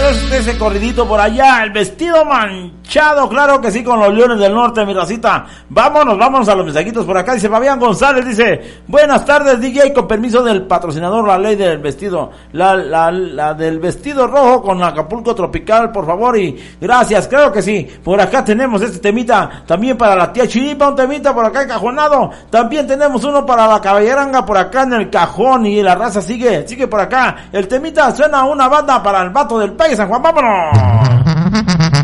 ese corridito por allá, el vestido manchado, claro que sí, con los Leones del Norte, mi racita. Vámonos a los mensajitos por acá. Dice Fabián González, dice, buenas tardes, DJ, con permiso del patrocinador, la ley del vestido, la del vestido rojo con Acapulco Tropical, por favor, y gracias, claro que sí. Por acá tenemos este temita, también para la tía Chiripa, un temita por acá encajonado. También tenemos uno para la caballeranga por acá en el cajón, y la raza sigue por acá. El temita suena una banda para el vato del Pegue San Juan. ¡Vámonos!